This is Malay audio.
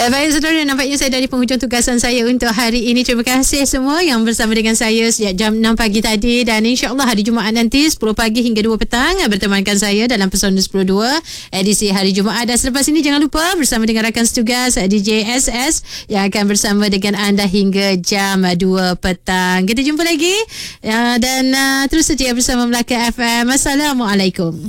Baik saudara, nampaknya saya dari penghujung tugasan saya untuk hari ini. Terima kasih semua yang bersama dengan saya sejak jam 6 pagi tadi, dan insyaAllah hari Jumaat nanti 10 pagi hingga 2 petang bertemankan saya dalam Pesona 10.2 edisi hari Jumaat. Dan selepas ini jangan lupa bersama dengan rakan setugas DJ SS yang akan bersama dengan anda hingga jam 2 petang. Kita jumpa lagi dan terus setia bersama Melaka FM. Assalamualaikum.